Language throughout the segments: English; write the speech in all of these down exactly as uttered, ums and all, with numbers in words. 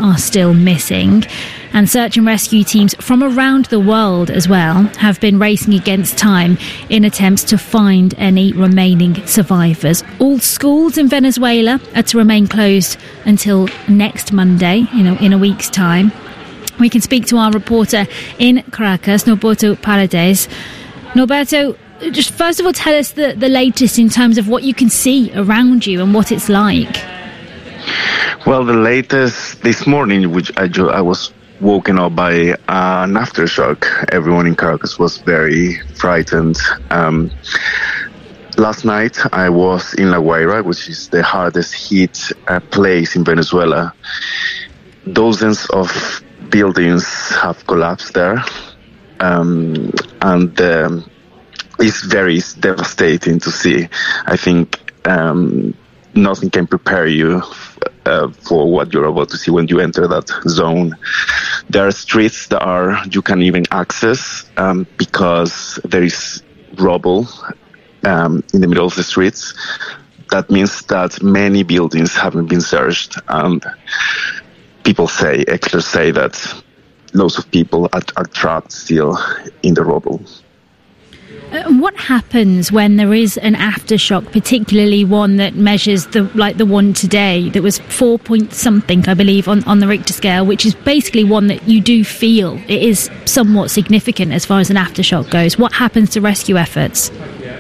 are still missing. And search and rescue teams from around the world as well have been racing against time in attempts to find any remaining survivors. All schools in Venezuela are to remain closed until next Monday, you know, in a week's time. We can speak to our reporter in Caracas, Norberto Paredes. Norberto, just first of all, tell us the, the latest in terms of what you can see around you and what it's like. Well, the latest this morning, which I, I was woken up by an aftershock. Everyone in Caracas was very frightened. Um, last night I was in La Guaira, which is the hardest hit uh, place in Venezuela. Dozens of buildings have collapsed there, um, and um, it's very devastating to see. I think um, nothing can prepare you Uh, for what you're about to see when you enter that zone. There are streets that are you can even access um, because there is rubble um, in the middle of the streets. That means that many buildings haven't been searched, and people say, experts say that lots of people are, are trapped still in the rubble. Uh, what happens when there is an aftershock, particularly one that measures the like the one today that was four point something, I believe, on, on the Richter scale, which is basically one that you do feel it is somewhat significant as far as an aftershock goes? What happens to rescue efforts?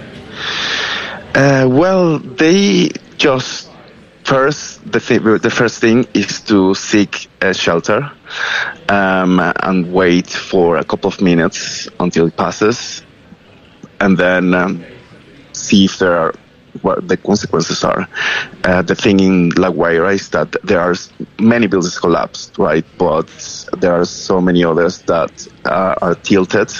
Uh, well, they just first the th- the first thing is to seek a shelter um, and wait for a couple of minutes until it passes. And then um, see if there are what the consequences are. Uh, the thing in La Guaira is that there are many buildings collapsed, right? But there are so many others that uh, are tilted.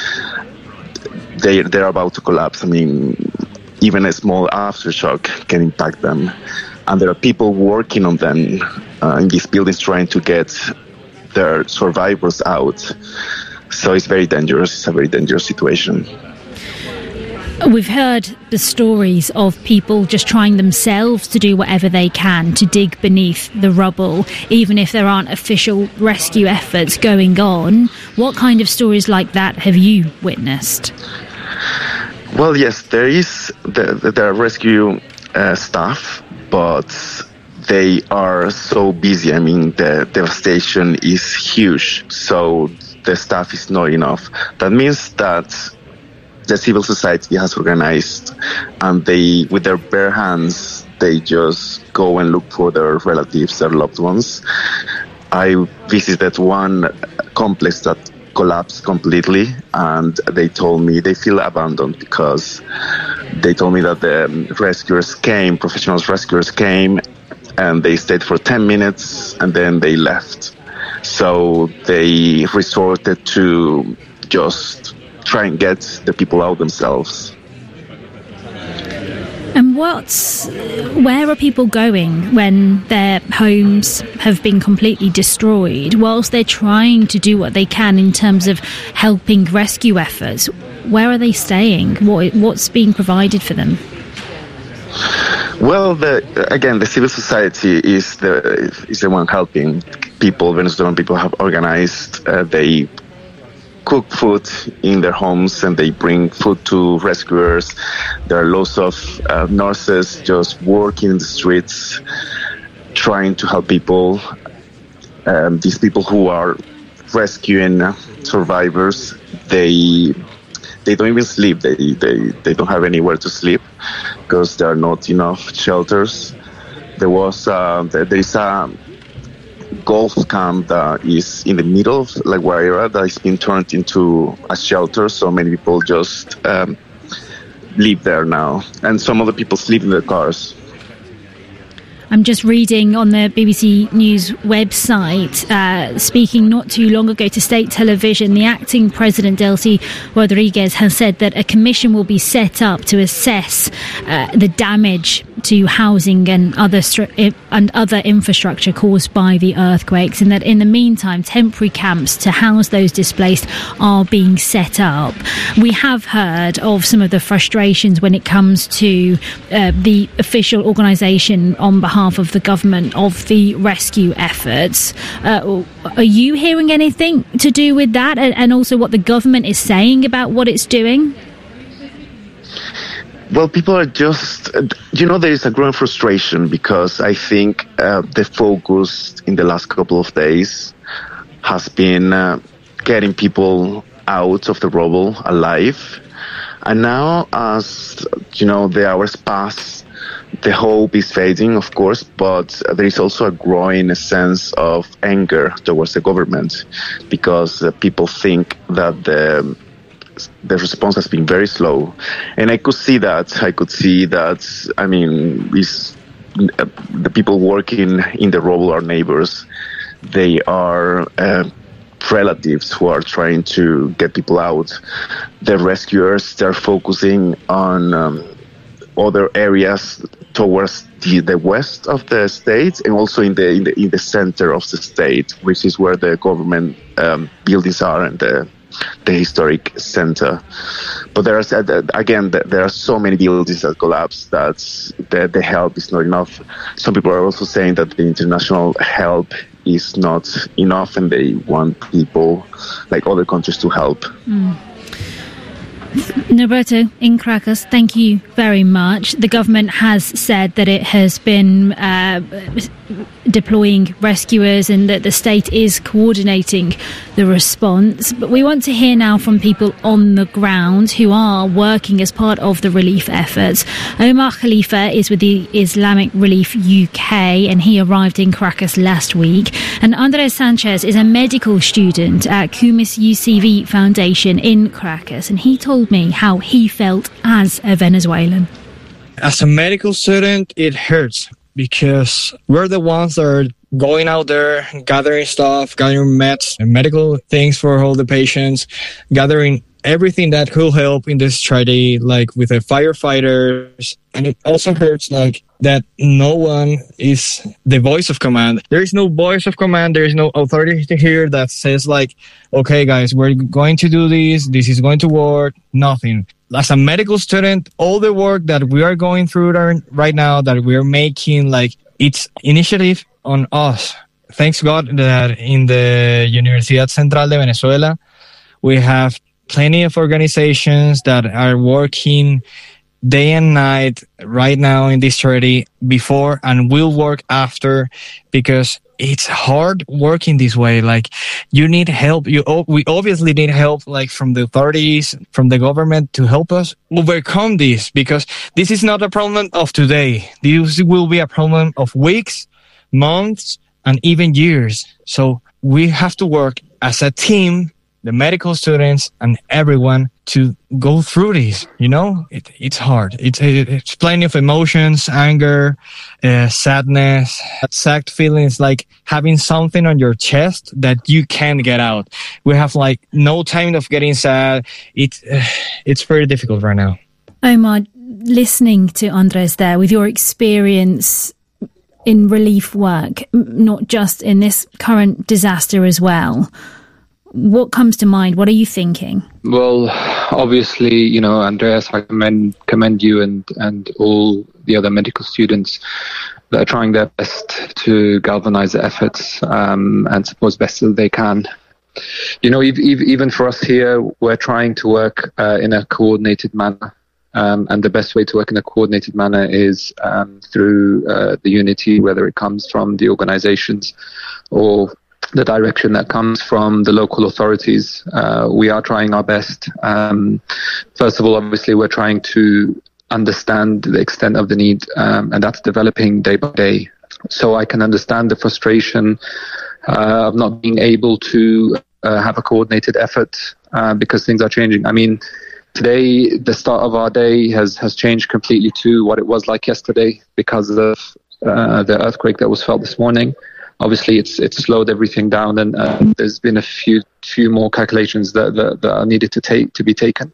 They they're about to collapse. I mean, even a small aftershock can impact them, and there are people working on them uh, in these buildings trying to get their survivors out. So it's very dangerous. It's a very dangerous situation. We've heard the stories of people just trying themselves to do whatever they can to dig beneath the rubble, even if there aren't official rescue efforts going on. What kind of stories like that have you witnessed? Well, yes, there is the, the, the rescue uh, staff, but they are so busy. I mean, the devastation is huge, so the staff is not enough. That means that the civil society has organized, and they, with their bare hands, they just go and look for their relatives, their loved ones. I visited one complex that collapsed completely, and they told me they feel abandoned because they told me that the rescuers came, professional rescuers came, and they stayed for ten minutes, and then they left. So they resorted to just try and get the people out themselves. And what's, where are people going when their homes have been completely destroyed, whilst they're trying to do what they can in terms of helping rescue efforts? Where are they staying? What, what's being provided for them? Well, the, again, the civil society is the is the one helping people. Venezuelan people have organized. Uh, they cook food in their homes and they bring food to rescuers. There are lots of uh, nurses just working in the streets trying to help people. Um, these people who are rescuing survivors, they they don't even sleep. They, they, they don't have anywhere to sleep because there are not enough shelters. There was uh, there is a golf camp that is in the middle of La Guaira that has been turned into a shelter, so many people just um, live there now, and some other people sleep in their cars. I'm just reading on the B B C News website, uh, speaking not too long ago to state television, the acting president, Delcy Rodriguez, has said that a commission will be set up to assess uh, the damage to housing and other stru- and other infrastructure caused by the earthquakes, and that in the meantime temporary camps to house those displaced are being set up. We have heard of some of the frustrations when it comes to uh, the official organisation on behalf behalf of the government of the rescue efforts. Uh, are you hearing anything to do with that, and, and also what the government is saying about what it's doing? Well, people are just, you know, there is a growing frustration because I think uh, the focus in the last couple of days has been uh, getting people out of the rubble alive. And now, as, you know, the hours pass, the hope is fading, of course, but there is also a growing sense of anger towards the government because uh, people think that the the response has been very slow. And I could see that. I could see that, I mean, it's, uh, the people working in the rubble are neighbors. They are uh, relatives who are trying to get people out. The rescuers, they're focusing on um, other areas towards the, the west of the state and also in the, in the in the center of the state, which is where the government um, buildings are and the the historic center. But there are, again, there are so many buildings that collapsed that the, the help is not enough. Some people are also saying that the international help is not enough and they want people like other countries to help. Mm. Norberto, in Caracas, thank you very much. The government has said that it has been uh, deploying rescuers and that the state is coordinating the response. But we want to hear now from people on the ground who are working as part of the relief efforts. Omar Khalifa is with the Islamic Relief U K and he arrived in Caracas last week. And Andres Sanchez is a medical student at Cumis U C V Foundation in Caracas, and he told me how he felt as a Venezuelan. As a medical student, it hurts because we're the ones that are going out there, gathering stuff, gathering meds and medical things for all the patients, gathering everything that could help in this tragedy, like with the firefighters. And it also hurts like that no one is the voice of command. There is no voice of command. There is no authority here that says like, okay, guys, we're going to do this. This is going to work. Nothing. As a medical student, all the work that we are going through right now, that we're making, like, it's initiative on us. Thanks God that in the Universidad Central de Venezuela, we have plenty of organizations that are working day and night right now in this charity before and will work after, because it's hard working this way. Like, you need help. You, we obviously need help, like, from the authorities, from the government to help us overcome this, because this is not a problem of today. This will be a problem of weeks, months, and even years. So we have to work as a team, the medical students and everyone, to go through this. You know, it, it's hard. It's, it's plenty of emotions, anger, uh, sadness, sad feelings, like having something on your chest that you can't get out. We have like no time of getting sad. It's, uh, it's very difficult right now. Omar, listening to Andres there, with your experience in relief work, not just in this current disaster as well, what comes to mind? What are you thinking? Well, obviously, you know, Andreas, I commend, commend you and, and all the other medical students that are trying their best to galvanize the efforts um, and support as best as they can. You know, ev- ev- even for us here, we're trying to work uh, in a coordinated manner. Um, and the best way to work in a coordinated manner is um, through uh, the unity, whether it comes from the organizations or the direction that comes from the local authorities. Uh, we are trying our best. Um, first of all, obviously, we're trying to understand the extent of the need, um, and that's developing day by day. So I can understand the frustration uh, of not being able to uh, have a coordinated effort uh, because things are changing. I mean, today, the start of our day has, has changed completely to what it was like yesterday because of uh, the earthquake that was felt this morning. Obviously, it's it's slowed everything down, and uh, there's been a few few more calculations that, that, that are needed to take to be taken.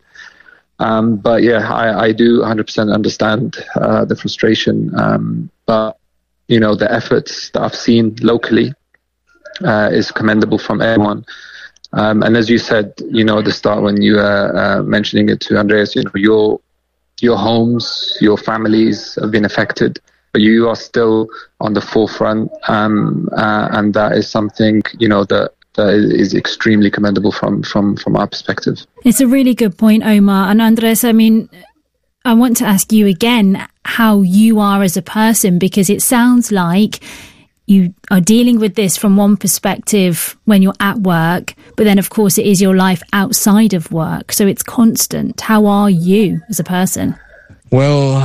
Um, but yeah, I, I do one hundred percent understand uh, the frustration. Um, but you know, the efforts that I've seen locally uh, is commendable from everyone. Um, and as you said, you know, at the start when you were uh, mentioning it to Andreas, you know, your your homes, your families have been affected. but you are still on the forefront, um, uh, and that is something, you know, that that is extremely commendable from from from our perspective. It's a really good point, Omar. And Andres, I mean, I want to ask you again how you are as a person, because it sounds like you are dealing with this from one perspective when you're at work, but then of course it is your life outside of work, so it's constant. How are you as a person? Well,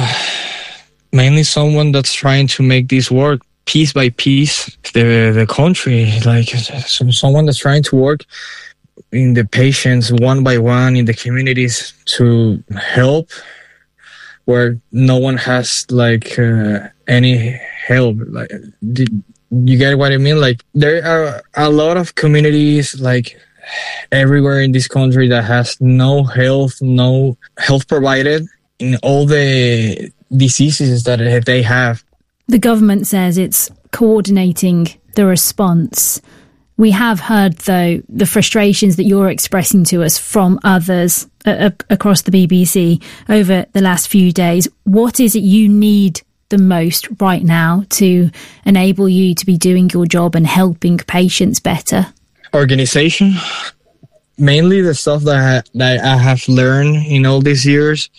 mainly someone that's trying to make this work piece by piece, the the country, like someone that's trying to work in the patients one by one in the communities to help where no one has like uh, any help. Like, did you get what I mean? Like, there are a lot of communities like everywhere in this country that has no health, no health provided in all the diseases that they have. The government says it's coordinating the response. We have heard, though, the frustrations that you're expressing to us from others uh, across the B B C over the last few days. What is it you need the most right now to enable you to be doing your job and helping patients better? Organization. Mainly the stuff that I, that I have learned in all these years,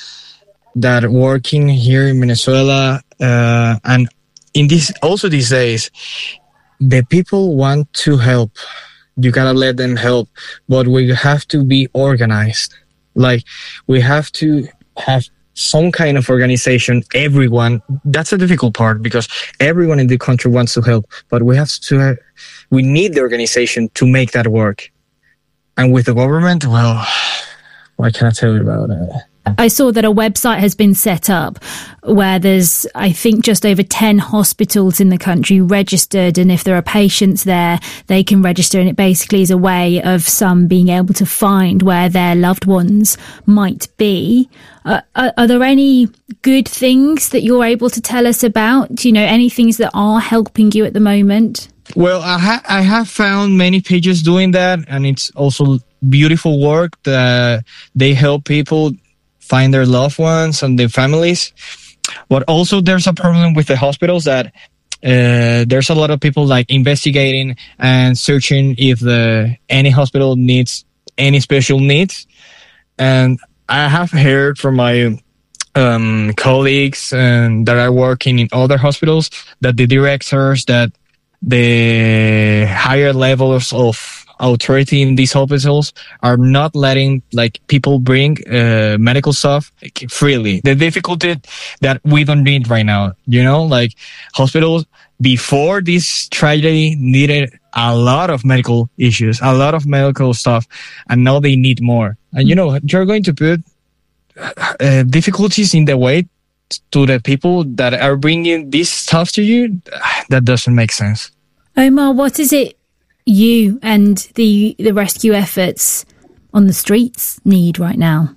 that working here in Venezuela uh, and in this also these days, the people want to help. You gotta let them help, but we have to be organized. Like, we have to have some kind of organization. Everyone, that's a difficult part, because everyone in the country wants to help, but we have to have, we need the organization to make that work. And with the government, well, what can I tell you about it? I saw that a website has been set up where there's, I think, just over ten hospitals in the country registered, and if there are patients there, they can register, and it basically is a way of some being able to find where their loved ones might be. Uh, are, are there any good things that you're able to tell us about? Do you know any things that are helping you at the moment? Well, I, ha- I have found many pages doing that, and it's also beautiful work that they help people find their loved ones and their families. But also there's a problem with the hospitals that uh, there's a lot of people like investigating and searching if the any hospital needs any special needs. And I have heard from my um, colleagues and that are working in other hospitals that the directors, that the higher levels of authority in these hospitals are not letting like people bring uh, medical stuff freely. The difficulty that we don't need right now, you know, like hospitals before this tragedy needed a lot of medical issues, a lot of medical stuff, and now they need more. And you know, you're going to put uh, difficulties in the way to the people that are bringing this stuff to you. That doesn't make sense. Omar, what is it you and the the rescue efforts on the streets need right now?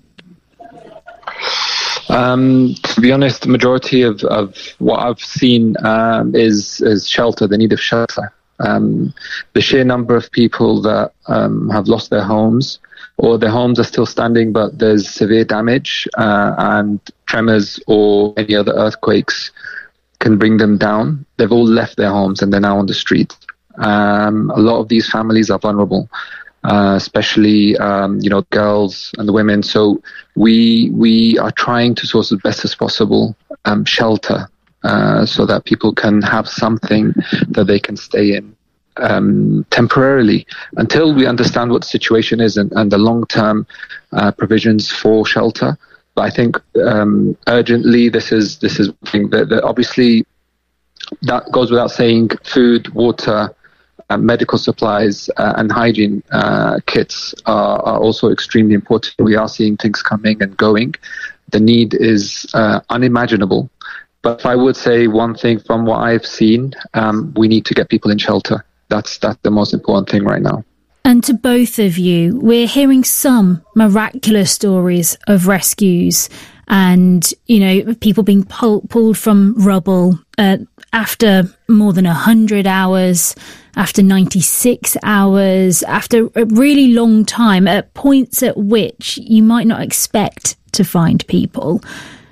Um, to be honest, the majority of, of what I've seen um, is is shelter, the need of shelter. Um, the sheer number of people that um, have lost their homes, or their homes are still standing but there's severe damage, uh, and tremors or any other earthquakes can bring them down. They've all left their homes and they're now on the street. Um, a lot of these families are vulnerable, uh, especially um, you know, girls and the women. So we we are trying to source as best as possible um, shelter, uh, so that people can have something that they can stay in um, temporarily until we understand what the situation is and, and the long-term uh, provisions for shelter. But I think um, urgently, this is this is one thing that, that obviously that goes without saying. Food, water, uh, medical supplies, uh, and hygiene uh, kits are, are also extremely important. We are seeing things coming and going. The need is uh, unimaginable. But if I would say one thing from what I've seen, um, we need to get people in shelter. That's that's the most important thing right now. And to both of you, we're hearing some miraculous stories of rescues and, you know, people being pull, pulled from rubble uh, after more than one hundred hours, after ninety-six hours, after a really long time, at points at which you might not expect to find people.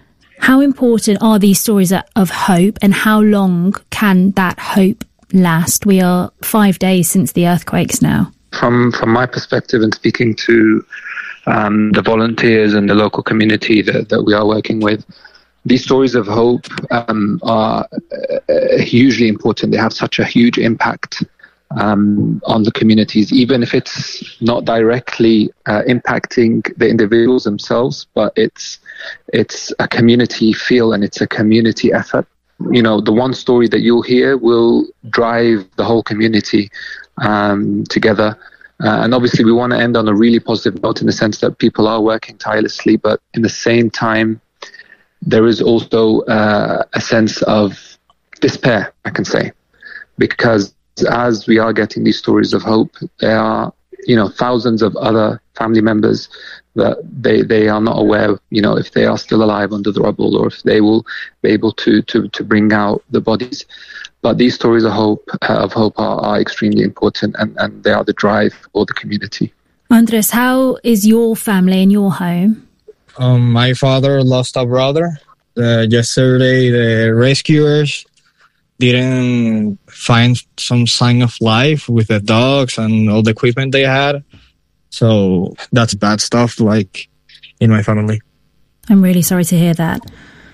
How important are these stories of hope, and how long can that hope last? We are five days since the earthquakes now. From from my perspective, and speaking to um, the volunteers and the local community that, that we are working with, these stories of hope um, are uh, hugely important. They have such a huge impact um, on the communities, even if it's not directly uh, impacting the individuals themselves, but it's it's a community feel and it's a community effort. You know, the one story that you'll hear will drive the whole community um, together. Uh, and obviously we want to end on a really positive note in the sense that people are working tirelessly, but in the same time, there is also uh, a sense of despair, I can say, because as we are getting these stories of hope, there are, you know, thousands of other family members that they, they are not aware, you know, if they are still alive under the rubble or if they will be able to, to, to bring out the bodies. But these stories of hope, uh, of hope are, are extremely important, and, and they are the drive for the community. Andres, how is your family in your home? Um, my father lost a brother. Uh, yesterday, the rescuers didn't find some sign of life with the dogs and all the equipment they had. So that's bad stuff, like, in my family. I'm really sorry to hear that.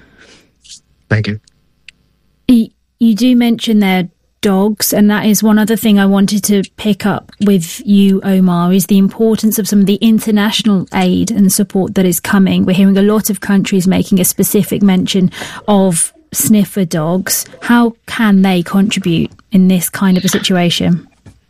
Thank you. You, you do mention their dogs, and that is one other thing I wanted to pick up with you, Omar, is the importance of some of the international aid and support that is coming. We're hearing a lot of countries making a specific mention of sniffer dogs. How can they contribute in this kind of a situation?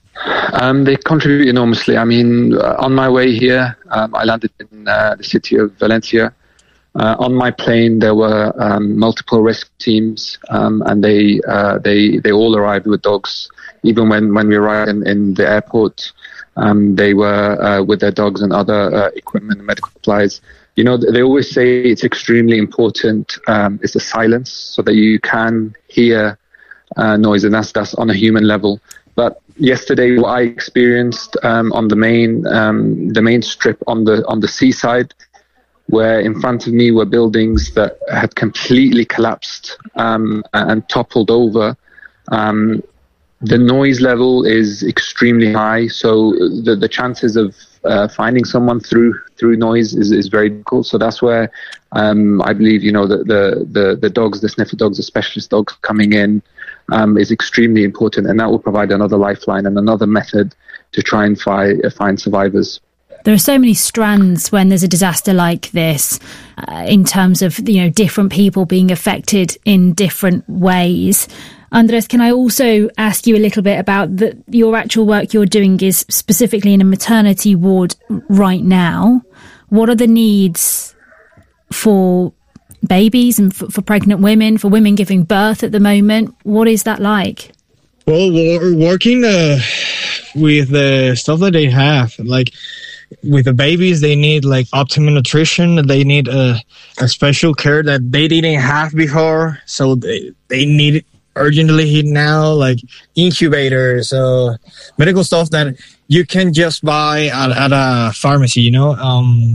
Um, they contribute enormously. I mean, uh, on my way here, um, I landed in uh, the city of Valencia. Uh, on my plane, there were um, multiple rescue teams, um, and they uh, they they all arrived with dogs. Even when, when we arrived in, in the airport, um, they were uh, with their dogs and other uh, equipment and medical supplies. You know, they always say it's extremely important. Um, it's the silence, so that you can hear uh, noise, and that's that's on a human level. But yesterday, what I experienced um, on the main um, the main strip on the on the seaside, where in front of me were buildings that had completely collapsed um, and toppled over. Um, the noise level is extremely high, so the, the chances of uh, finding someone through through noise is, is very difficult. So that's where um, I believe, you know, the, the, the, the dogs, the sniffer dogs, the specialist dogs coming in um, is extremely important, and that will provide another lifeline and another method to try and fi- find survivors. There are so many strands when there's a disaster like this, uh, in terms of, you know, different people being affected in different ways. Andres, can I also ask you a little bit about the, your actual work you're doing is specifically in a maternity ward right now. What are the needs for babies and for, for pregnant women, for women giving birth at the moment? What is that like? Well, we're working uh, with the stuff that they have, like, with the babies, they need like optimum nutrition. They need a, a special care that they didn't have before. So they, they need it urgently now, like incubators, uh, medical stuff that you can just buy at, at a pharmacy, you know. Um,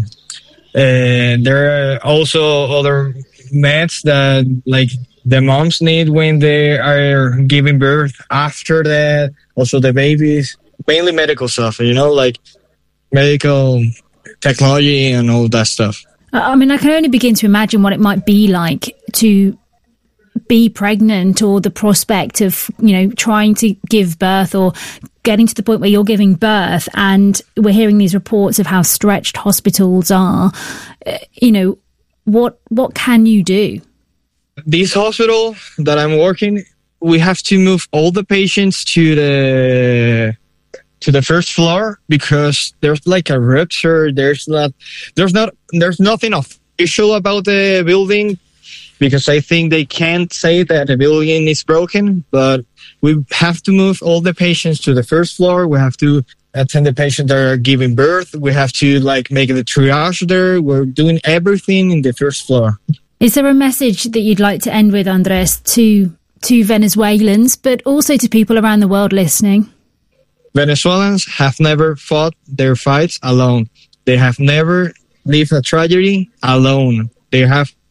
and there are also other meds that like the moms need when they are giving birth. After that, also the babies, mainly medical stuff, you know, like medical technology and all that stuff. I mean, I can only begin to imagine what it might be like to be pregnant, or the prospect of, you know, trying to give birth or getting to the point where you're giving birth, and we're hearing these reports of how stretched hospitals are. You know, what what can you do? This hospital that I'm working, we have to move all the patients to the to the first floor because there's like a rupture. There's not, there's not, there's nothing official about the building, because I think they can't say that the building is broken, but we have to move all the patients to the first floor. We have to attend the patients that are giving birth. We have to like make the triage there. We're doing everything in the first floor. Is there a message that you'd like to end with, Andres, to to Venezuelans, but also to people around the world listening? Venezuelans have never fought their fights alone. They have never lived a tragedy alone. They have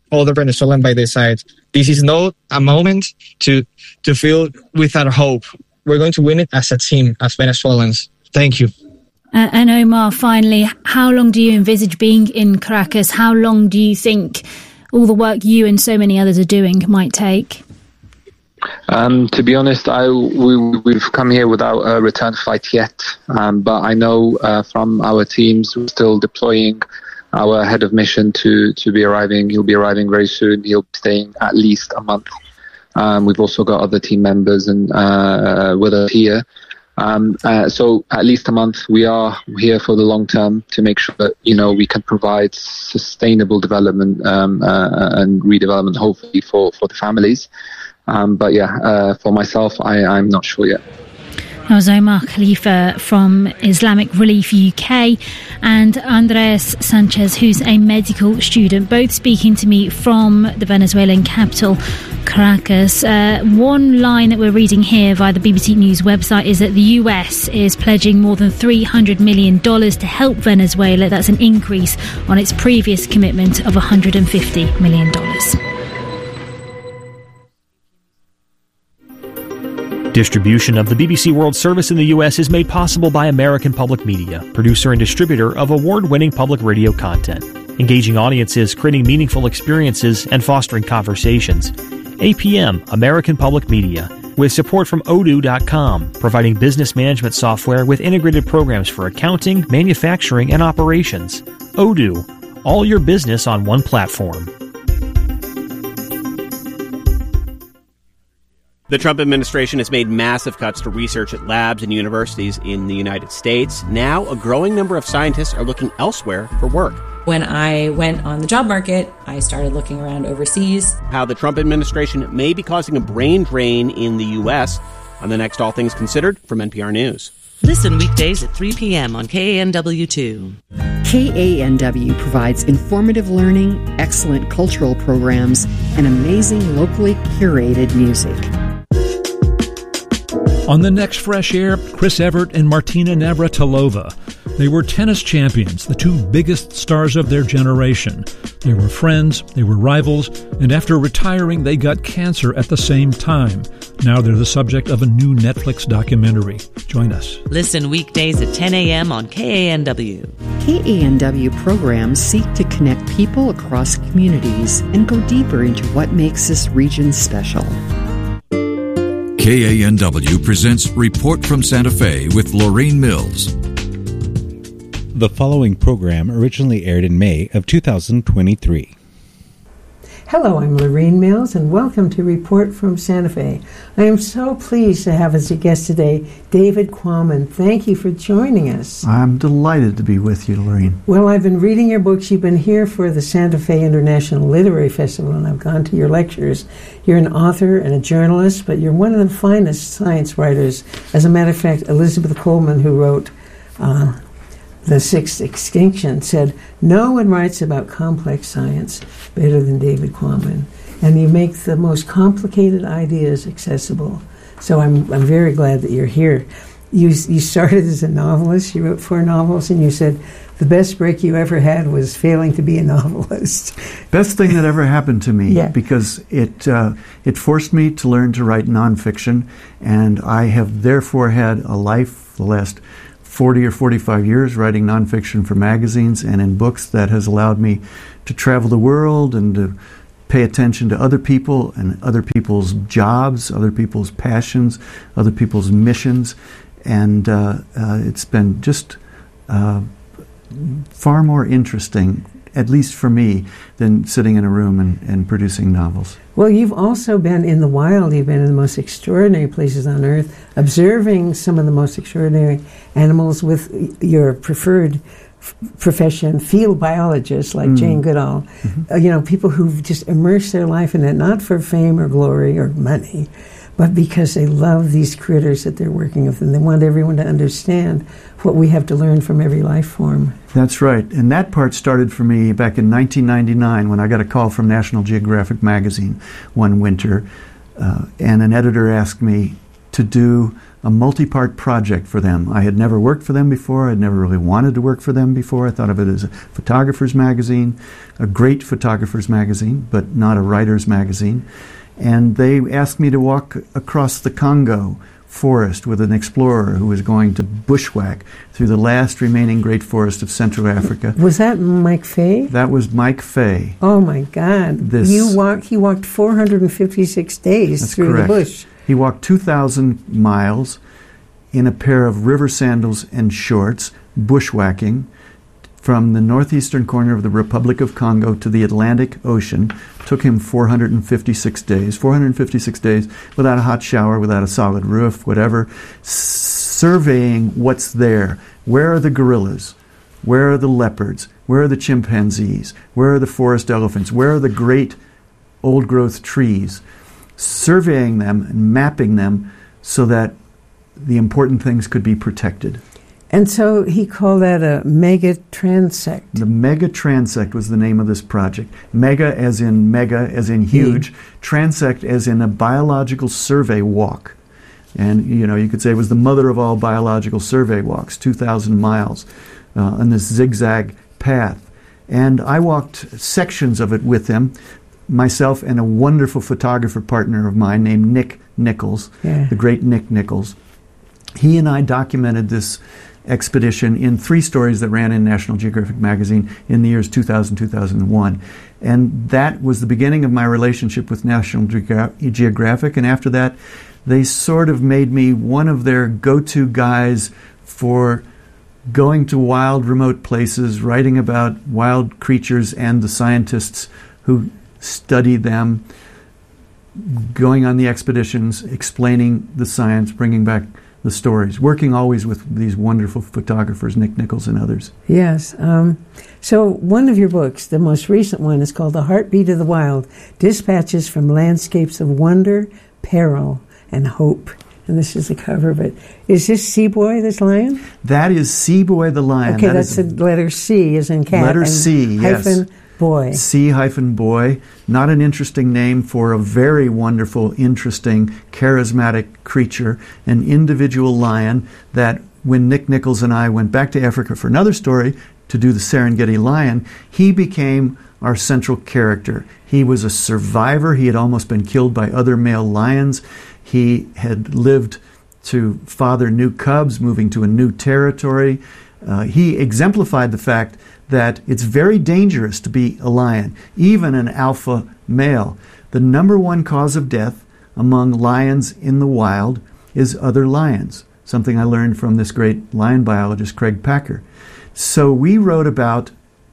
all the Venezuelans by their side. This is not a moment to to feel without hope. We're going to win it as a team, as Venezuelans. Thank you. Uh, and Omar, finally, how long do you envisage being in Caracas? How long do you think all the work you and so many others are doing might take? Um, to be honest, I we, we've come here without a return flight yet, um, but I know uh, from our teams we're still deploying our head of mission to, to be arriving. He'll be arriving very soon. He'll be staying at least a month. Um, we've also got other team members and uh, with us here. Um, uh, so at least a month. We are here for the long term to make sure that, you know, we can provide sustainable development um, uh, and redevelopment, hopefully, for, for the families. Um, but yeah, uh, for myself, I, I'm not sure yet. That was Omar Khalifa from Islamic Relief U K and Andres Sanchez, who's a medical student, both speaking to me from the Venezuelan capital, Caracas. Uh, one line that we're reading here via the B B C News website is that the U S is pledging more than three hundred million dollars to help Venezuela. That's an increase on its previous commitment of one hundred fifty million dollars. Distribution of the B B C World Service in the U S is made possible by American Public Media, producer and distributor of award-winning public radio content, engaging audiences, creating meaningful experiences, and fostering conversations. A P M, American Public Media, with support from odoo dot com, providing business management software with integrated programs for accounting, manufacturing, and operations. Odoo, all your business on one platform. The Trump administration has made massive cuts to research at labs and universities in the United States. Now, a growing number of scientists are looking elsewhere for work. When I went on the job market, I started looking around overseas. How the Trump administration may be causing a brain drain in the U S on the next All Things Considered from N P R News. Listen weekdays at three p.m. on K A N W two. K A N W provides informative learning, excellent cultural programs, and amazing locally curated music. On the next Fresh Air, Chris Evert and Martina Navratilova. They were tennis champions, the two biggest stars of their generation. They were friends, they were rivals, and after retiring, they got cancer at the same time. Now they're the subject of a new Netflix documentary. Join us. Listen weekdays at ten a.m. on K A N W. K A N W programs seek to connect people across communities and go deeper into what makes this region special. K A N W presents Report from Santa Fe with Lorraine Mills. The following program originally aired in May of two thousand twenty-three. Hello, I'm Lorraine Mills, and welcome to Report from Santa Fe. I am so pleased to have as a guest today David Quammen. Thank you for joining us. I'm delighted to be with you, Lorraine. Well, I've been reading your books. You've been here for the Santa Fe International Literary Festival, and I've gone to your lectures. You're an author and a journalist, but you're one of the finest science writers. As a matter of fact, Elizabeth Coleman, who wrote uh, The Sixth Extinction, said, no one writes about complex science better than David Quammen, and you make the most complicated ideas accessible. So I'm I'm very glad that you're here. You you started as a novelist. You wrote four novels, and you said the best break you ever had was failing to be a novelist. Best thing that ever happened to me, yeah. because it uh, it forced me to learn to write nonfiction, and I have therefore had a life the last forty or forty-five years writing nonfiction for magazines and in books that has allowed me to travel the world and to pay attention to other people and other people's jobs, other people's passions, other people's missions. And uh, uh, it's been just uh, far more interesting, at least for me, than sitting in a room and, and producing novels. Well, you've also been in the wild. You've been in the most extraordinary places on Earth, observing some of the most extraordinary animals with your preferred f- profession, field biologists like mm. Jane Goodall. Mm-hmm. Uh, you know, people who've just immersed their life in it, not for fame or glory or money, but because they love these critters that they're working with, and they want everyone to understand what we have to learn from every life form. That's right. And that part started for me back in nineteen ninety-nine when I got a call from National Geographic magazine one winter, uh, and an editor asked me to do a multi-part project for them. I had never worked for them before. I'd never really wanted to work for them before. I thought of it as a photographer's magazine, a great photographer's magazine, but not a writer's magazine. And they asked me to walk across the Congo forest with an explorer who was going to bushwhack through the last remaining great forest of Central Africa. Was that Mike Fay? That was Mike Fay. Oh my God! This, you walk. He walked four hundred fifty-six days that's through correct. the bush. He walked two thousand miles in a pair of river sandals and shorts, bushwhacking, from the northeastern corner of the Republic of Congo to the Atlantic Ocean. Took him four hundred fifty-six days, four hundred fifty-six days without a hot shower, without a solid roof, whatever, surveying what's there. Where are the gorillas? Where are the leopards? Where are the chimpanzees? Where are the forest elephants? Where are the great old-growth trees? Surveying them and mapping them so that the important things could be protected. And so he called that a mega transect. The mega transect was the name of this project. Mega as in mega, as in huge. Mm. Transect as in a biological survey walk. And, you know, you could say it was the mother of all biological survey walks, two thousand miles uh, on this zigzag path. And I walked sections of it with him, myself and a wonderful photographer partner of mine named Nick Nichols, yeah. the great Nick Nichols. He and I documented this expedition in three stories that ran in National Geographic magazine in the years two thousand, two thousand one. And that was the beginning of my relationship with National Geogra- Geographic. And after that, they sort of made me one of their go-to guys for going to wild, remote places, writing about wild creatures and the scientists who study them, going on the expeditions, explaining the science, bringing back the stories, working always with these wonderful photographers, Nick Nichols and others. Yes. Um, so one of your books, the most recent one, is called The Heartbeat of the Wild, Dispatches from Landscapes of Wonder, Peril, and Hope. And this is the cover of it. Is this Seaboy, this lion? That is Seaboy the lion. Okay, that that's the letter C as in cat. Letter and C, yes. Hyphen boy. C hyphen boy. Not an interesting name for a very wonderful, interesting, charismatic creature, an individual lion that when Nick Nichols and I went back to Africa for another story to do the Serengeti lion, he became our central character. He was a survivor. He had almost been killed by other male lions. He had lived to father new cubs, moving to a new territory. Uh, he exemplified the fact that it's very dangerous to be a lion, even an alpha male. The number one cause of death among lions in the wild is other lions, something I learned from this great lion biologist, Craig Packer. So we wrote about,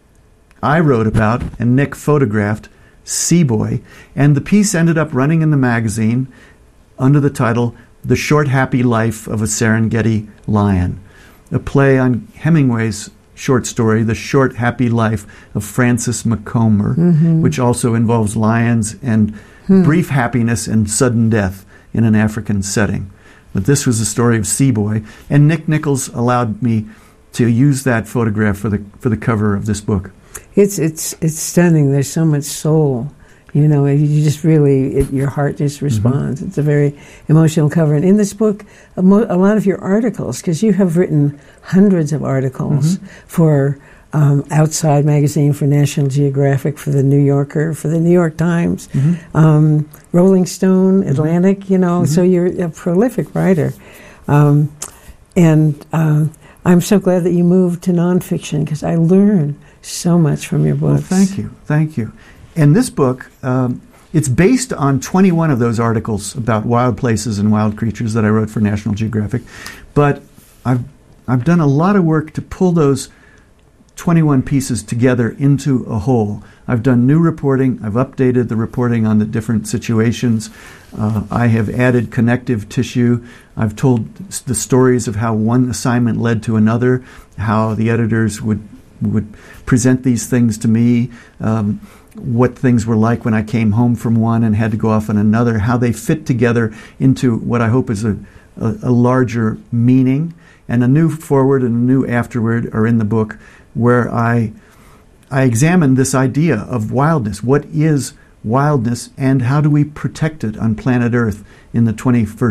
I wrote about, and Nick photographed Seaboy, and the piece ended up running in the magazine under the title, The Short Happy Life of a Serengeti Lion, a play on Hemingway's short story, The Short Happy Life of Francis Macomber, mm-hmm. which also involves lions and hmm. brief happiness and sudden death in an African setting. But this was the story of Seaboy, and Nick Nichols allowed me to use that photograph for the for the cover of this book. It's it's it's stunning. There's so much soul. You know, you just really, it, your heart just responds. Mm-hmm. It's a very emotional cover. And in this book, a, mo- a lot of your articles, because you have written hundreds of articles mm-hmm. for um, Outside Magazine, for National Geographic, for the New Yorker, for the New York Times, mm-hmm. um, Rolling Stone, Atlantic, mm-hmm. you know, mm-hmm. so you're a prolific writer. Um, and uh, I'm so glad that you moved to nonfiction, because I learn so much from your books. Well, thank you. Thank you. And this book, um, it's based on twenty-one of those articles about wild places and wild creatures that I wrote for National Geographic. But I've I've done a lot of work to pull those twenty-one pieces together into a whole. I've done new reporting. I've updated the reporting on the different situations. Uh, I have added connective tissue. I've told the stories of how one assignment led to another, how the editors would would present these things to me, um, what things were like when I came home from one and had to go off on another, how they fit together into what I hope is a, a, a larger meaning. And a new forward and a new afterward are in the book, where I I examine this idea of wildness. What is wildness, and how do we protect it on planet Earth in the twenty-first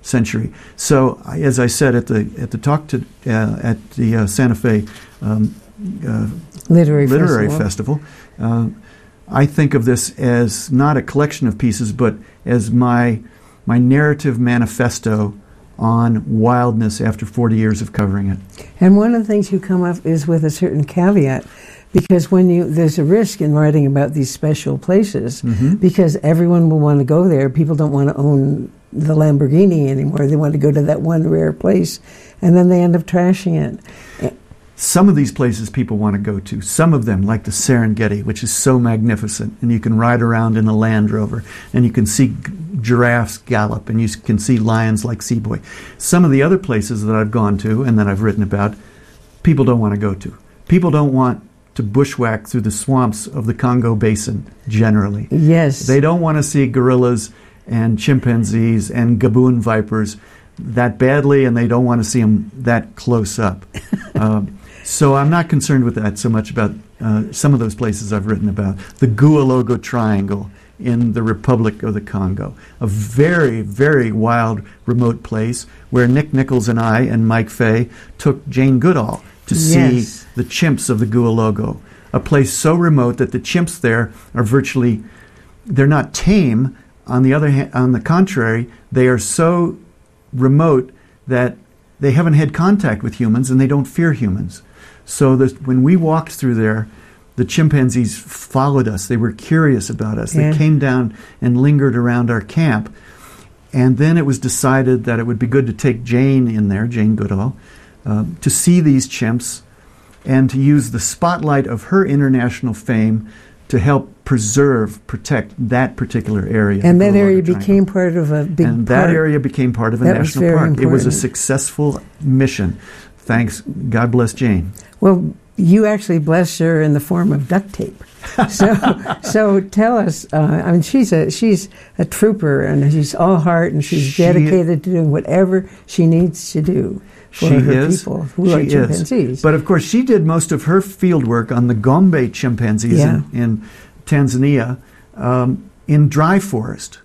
century. So, I- as I said at the at the talk to uh, at the uh, Santa Fe um, uh, Literary, Literary Festival, Festival uh, I think of this as not a collection of pieces, but as my my narrative manifesto on wildness after forty years of covering it. And one of the things you come up is with a certain caveat, because when you there's a risk in writing about these special places, Mm-hmm. because everyone will want to go there. People don't want to own the Lamborghini anymore. They want to go to that one rare place, and then they end up trashing it. Some of these places people want to go to. Some of them, like the Serengeti, which is so magnificent, and you can ride around in a Land Rover, and you can see g- giraffes gallop, and you s- can see lions like Seaboy. Some of the other places that I've gone to and that I've written about, people don't want to go to. People don't want to bushwhack through the swamps of the Congo Basin, generally. Yes. They don't want to see gorillas and chimpanzees and gaboon vipers that badly, and they don't want to see them that close up. um, So I'm not concerned with that so much about uh, some of those places I've written about. The Gualogo Triangle in the Republic of the Congo, a very, very wild, remote place where Nick Nichols and I and Mike Fay took Jane Goodall to Yes. see the chimps of the Gualogo, a place so remote that the chimps there are virtually, they're not tame. On the other hand, on the contrary, they are so remote that they haven't had contact with humans and they don't fear humans. So that when we walked through there, the chimpanzees followed us. They were curious about us. Yeah. They came down and lingered around our camp. And then it was decided that it would be good to take Jane in there, Jane Goodall, uh, to see these chimps and to use the spotlight of her international fame to help preserve, protect that particular area. And the that Gualogo area Triangle. became part of a big And park. that area became part of a That was national very park. It was a important. successful mission. Thanks. God bless Jane. Well, you actually blessed her in the form of duct tape. So, so tell us. Uh, I mean, she's a she's a trooper, and she's all heart, and she's She- dedicated to doing whatever she needs to do for She her is. people who she are is. chimpanzees. But of course, she did most of her field work on the Gombe chimpanzees Yeah. in, in Tanzania um, in dry forest.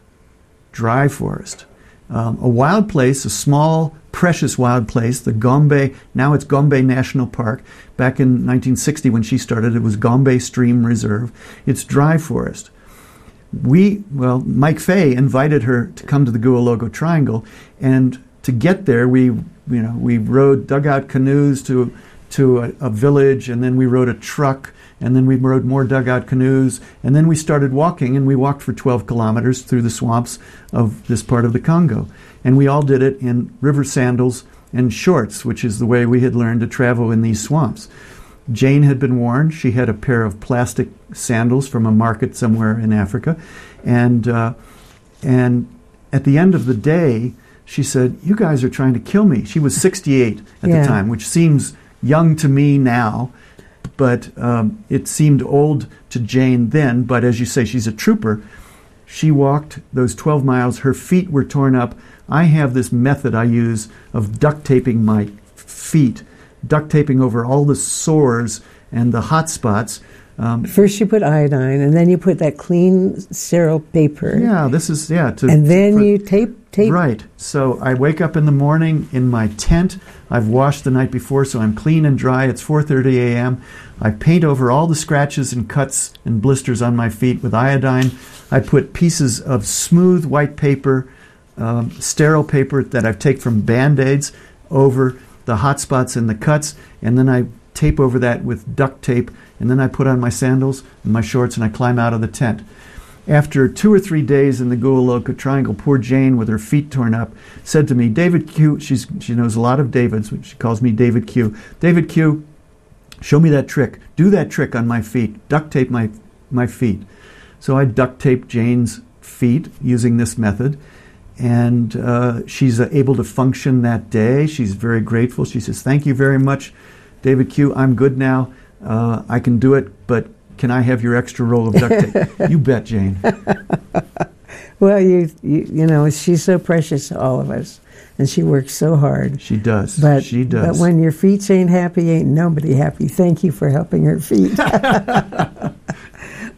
Dry forest. Um, a wild place, a small, precious wild place, the Gombe, now it's Gombe National Park. Back in nineteen sixty when she started, it was Gombe Stream Reserve. It's dry forest. We, well, Mike Fay invited her to come to the Gualogo Triangle, and to get there, we, you know, we rode dugout canoes to to a, a village, and then we rode a truck, and then we rode more dugout canoes, and then we started walking, and we walked for twelve kilometers through the swamps of this part of the Congo. And we all did it in river sandals and shorts, which is the way we had learned to travel in these swamps. Jane had been warned. She had a pair of plastic sandals from a market somewhere in Africa. And, uh, and at the end of the day, she said, "You guys are trying to kill me." She was sixty-eight at Yeah. the time, which seems young to me now, but um, it seemed old to Jane then. But as you say, she's a trooper. She walked those twelve miles. Her feet were torn up. I have this method I use of duct taping my feet, duct taping over all the sores and the hot spots. Um, First you put iodine, and then you put that clean, sterile paper. yeah, this is, yeah. To, And then for- you tape, tape. Right. So I wake up in the morning in my tent. I've washed the night before, so I'm clean and dry. It's four thirty a.m. I paint over all the scratches and cuts and blisters on my feet with iodine. I put pieces of smooth white paper, um, sterile paper that I've taken from Band-Aids over the hot spots and the cuts, and then I tape over that with duct tape, and then I put on my sandals and my shorts, and I climb out of the tent. After two or three days in the Gualogo Triangle, poor Jane, with her feet torn up, said to me, "David Q," she's, she knows a lot of Davids, she calls me David Q. "David Q, show me that trick. Do that trick on my feet. Duct tape my, my feet." So I duct taped Jane's feet using this method, and uh, she's uh, able to function that day. She's very grateful. She says, "Thank you very much, David Q. I'm good now. Uh, I can do it, but can I have your extra roll of duct tape?" "You bet, Jane." Well, you, you you know, she's so precious to all of us, and she works so hard. She does. But, she does. But when your feet ain't happy, ain't nobody happy. Thank you for helping her feet.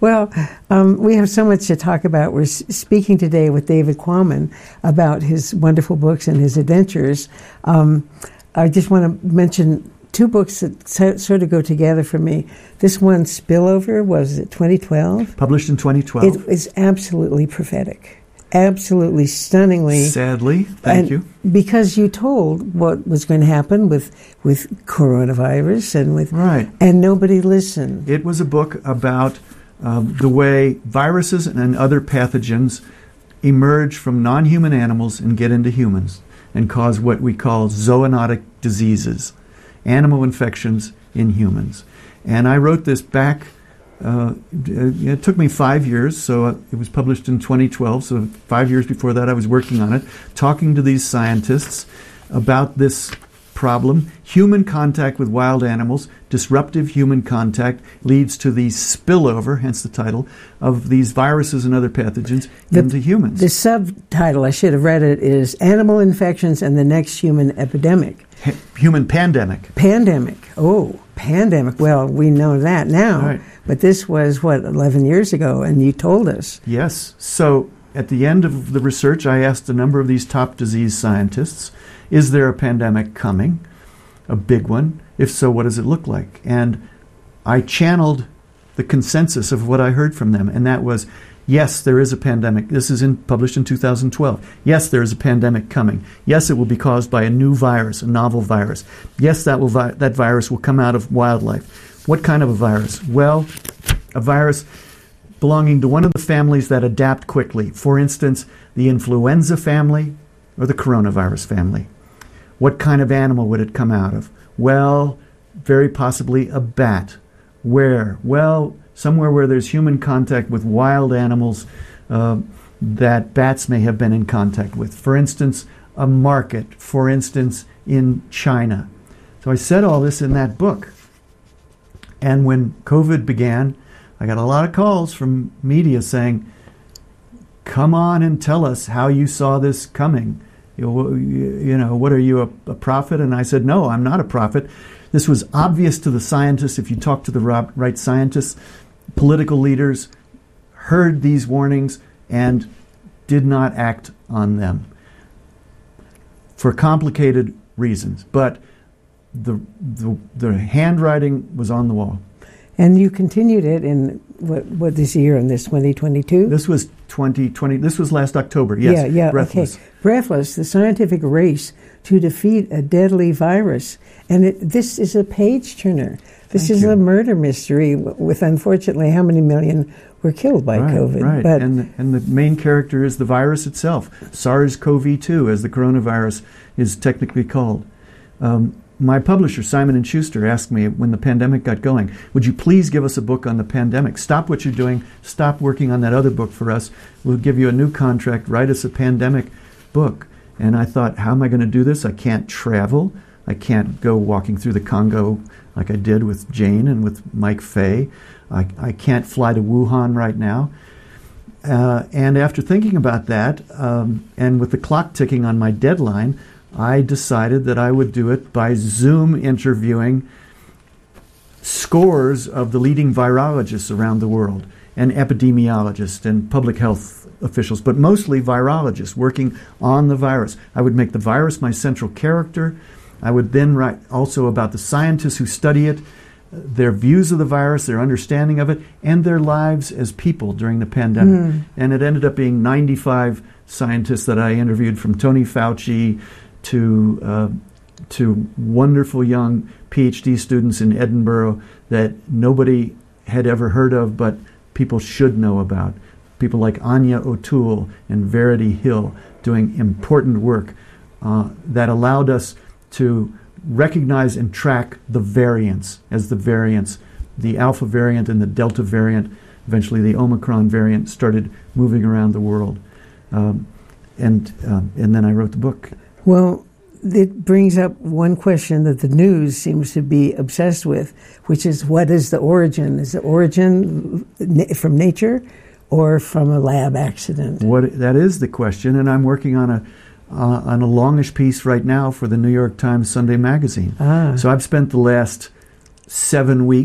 Well, um, we have so much to talk about. We're s- speaking today with David Quammen about his wonderful books and his adventures. Um, I just want to mention two books that so, sort of go together for me. This one, Spillover, was it twenty twelve? Published in twenty twelve. It is absolutely prophetic. Absolutely stunningly. Sadly, thank you. Because you told what was going to happen with with coronavirus and with right, and nobody listened. It was a book about um, the way viruses and other pathogens emerge from non-human animals and get into humans and cause what we call zoonotic diseases, animal infections in humans. And I wrote this back. Uh, it took me five years, so it was published in twenty twelve, so five years before that I was working on it, talking to these scientists about this problem. Human contact with wild animals, disruptive human contact, leads to the spillover, hence the title, of these viruses and other pathogens the, into humans. The subtitle, I should have read it, is Animal Infections and the Next Human Epidemic. H- human Pandemic. Pandemic. Oh, pandemic. Well, we know that now. Right. But this was, what, eleven years ago, and you told us. Yes. So at the end of the research, I asked a number of these top disease scientists, is there a pandemic coming? A big one? If so, what does it look like? And I channeled the consensus of what I heard from them, and that was, yes, there is a pandemic. This is in, published in two thousand twelve. Yes, there is a pandemic coming. Yes, it will be caused by a new virus, a novel virus. Yes, that will vi- that virus will come out of wildlife. What kind of a virus? Well, a virus belonging to one of the families that adapt quickly. For instance, the influenza family or the coronavirus family. What kind of animal would it come out of? Well, very possibly a bat. Where? Well, somewhere where there's human contact with wild animals uh, that bats may have been in contact with. For instance, a market. For instance, in China. So I said all this in that book. And when COVID began, I got a lot of calls from media saying, come on and tell us how you saw this coming. You know, you know what are you, a, a prophet? And I said, no, I'm not a prophet. This was obvious to the scientists. If you talk to the right scientists, political leaders heard these warnings and did not act on them for complicated reasons. But the the, the handwriting was on the wall. And you continued it in what what this year, in this twenty twenty-two? This was twenty twenty. This was last October. Yes. Yeah, yeah. Breathless. Okay. Breathless, the scientific race to defeat a deadly virus, and it, this is a page turner. This Thank is you. a murder mystery. With unfortunately, how many million were killed by right, COVID? Right. But and the, and the main character is the virus itself, SARS-C o V two, as the coronavirus is technically called. Um, My publisher, Simon and Schuster, asked me when the pandemic got going, would you please give us a book on the pandemic? Stop what you're doing. Stop working on that other book for us. We'll give you a new contract. Write us a pandemic book. And I thought, how am I going to do this? I can't travel. I can't go walking through the Congo like I did with Jane and with Mike Fay. I, I can't fly to Wuhan right now. Uh, and after thinking about that, um, and with the clock ticking on my deadline, I decided that I would do it by Zoom interviewing scores of the leading virologists around the world, and epidemiologists and public health officials, but mostly virologists working on the virus. I would make the virus my central character. I would then write also about the scientists who study it, their views of the virus, their understanding of it, and their lives as people during the pandemic. Mm. And it ended up being ninety-five scientists that I interviewed, from Tony Fauci to uh, to wonderful young PhD students in Edinburgh that nobody had ever heard of, but people should know about. People like Anya O'Toole and Verity Hill doing important work uh, that allowed us to recognize and track the variants as the variants. The Alpha variant and the Delta variant, eventually the Omicron variant, started moving around the world. Um, and um, and then I wrote the book. Well, it brings up one question that the news seems to be obsessed with, which is, what is the origin? Is the origin from nature or from a lab accident? What that is the question, and I'm working on a uh, on a longish piece right now for the New York Times Sunday Magazine. Ah. So I've spent the last seven weeks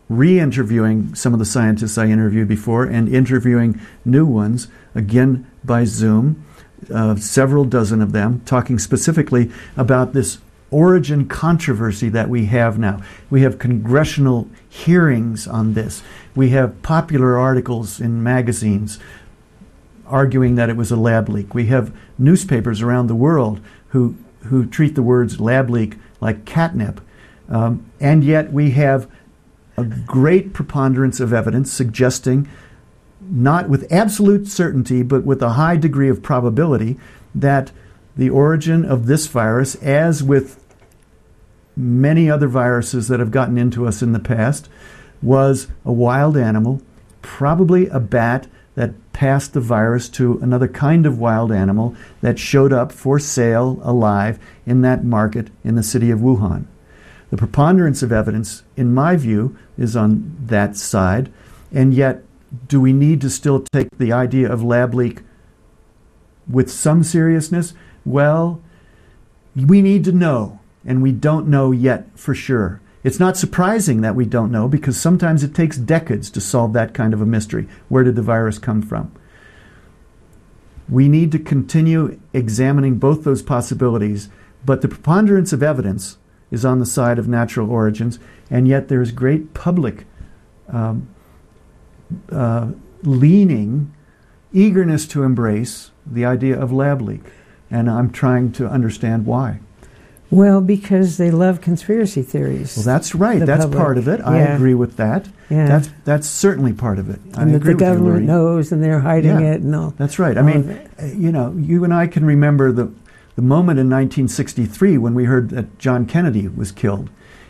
re-interviewing some of the scientists I interviewed before and interviewing new ones, again by Zoom, uh, several dozen of them, talking specifically about this origin controversy that we have now. We have congressional hearings on this. We have popular articles in magazines arguing that it was a lab leak. We have newspapers around the world who who treat the words lab leak like catnip. Um, and yet we have a great preponderance of evidence suggesting, not with absolute certainty, but with a high degree of probability, that the origin of this virus, as with many other viruses that have gotten into us in the past, was a wild animal, probably a bat that passed the virus to another kind of wild animal that showed up for sale alive in that market in the city of Wuhan. The preponderance of evidence, in my view, is on that side, and yet do we need to still take the idea of lab leak with some seriousness? Well, we need to know, and we don't know yet for sure. It's not surprising that we don't know, because sometimes it takes decades to solve that kind of a mystery. Where did the virus come from? We need to continue examining both those possibilities, but the preponderance of evidence is on the side of natural origins, and yet there's great public um, uh, leaning, eagerness to embrace the idea of lab leak. And I'm trying to understand why. Well, because they love conspiracy theories. Well, that's right. That's public. part of it. Yeah. I agree with that. Yeah. That's that's certainly part of it. I And that agree the with you, government Lori. knows and they're hiding Yeah. it and all. That's right. I all mean, of it. uh, you know, you and I can remember the the moment in nineteen sixty-three when we heard that John Kennedy was killed.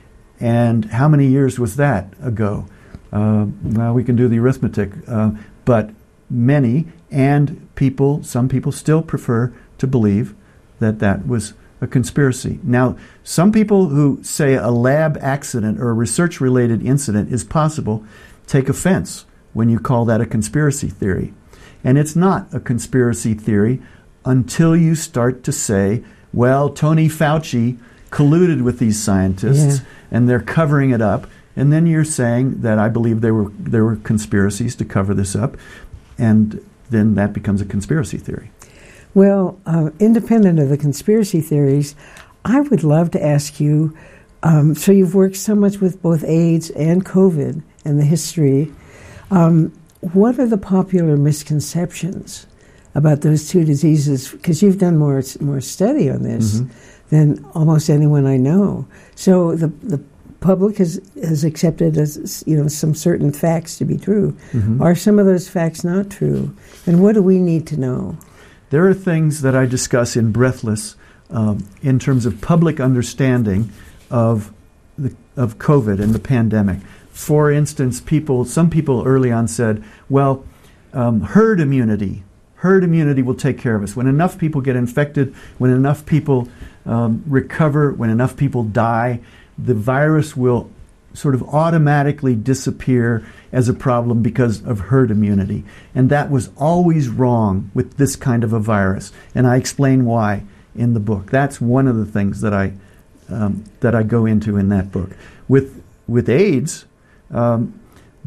And how many years was that ago? Uh, well, we can do the arithmetic. Uh, but many, and people, some people still prefer to believe that that was a conspiracy. Now, some people who say a lab accident or a research-related incident is possible take offense when you call that a conspiracy theory. And it's not a conspiracy theory until you start to say, well, Tony Fauci colluded with these scientists Yeah. and they're covering it up. And then you're saying that I believe there were there were conspiracies to cover this up, and then that becomes a conspiracy theory. Well, uh, independent of the conspiracy theories, I would love to ask you, um, so you've worked so much with both AIDS and COVID and the history, um, what are the popular misconceptions about those two diseases? Because you've done more more study on this Mm-hmm. than almost anyone I know. So the the public has, has accepted as, you know, some certain facts to be true. Mhm. Are some of those facts not true? And what do we need to know? There are things that I discuss in Breathless um, in terms of public understanding of the, of COVID and the pandemic. For instance, people, some people early on said, well, um, herd immunity, herd immunity will take care of us. When enough people get infected, when enough people um, recover, when enough people die, the virus will sort of automatically disappear as a problem because of herd immunity. And that was always wrong with this kind of a virus. And I explain why in the book. That's one of the things that I um, that I go into in that book. With with AIDS, um,